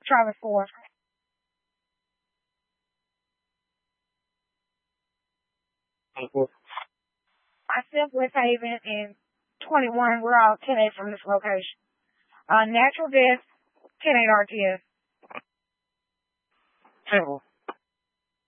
Travis Ford. Myself, West Haven, and 21, we're all 10-8 from this location. Natural death, 10-8 RTS. Temple.